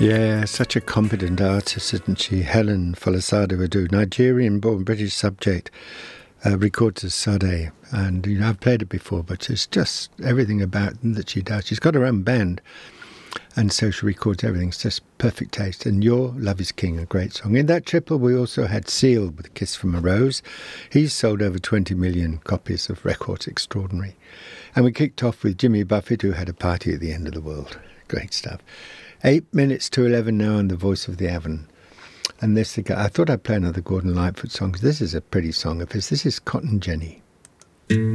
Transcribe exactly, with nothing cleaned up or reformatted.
Yeah, such a competent artist, isn't she? Helen Folasade Adu, Nigerian-born British subject, uh, records as Sade. And, you know, I've played it before, but it's just everything about that she does. She's got her own band, and so she records everything. It's just perfect taste. And Your Love is King, a great song. In that triple, we also had Seal with A Kiss from a Rose. He's sold over twenty million copies of records, extraordinary. And we kicked off with Jimmy Buffett, who had a party at the end of the world. Great stuff. Eight minutes to eleven now on The Voice of the Avon. And this, I thought I'd play another Gordon Lightfoot song, because this is a pretty song of his. This is Cotton Jenny.